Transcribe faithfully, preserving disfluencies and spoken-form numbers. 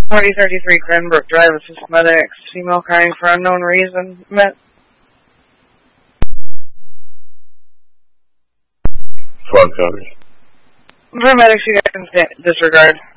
forty thirty-three Cranbrook Drive, assist medics, female crying for unknown reason. Met. Front county. For medics, you guys can disregard.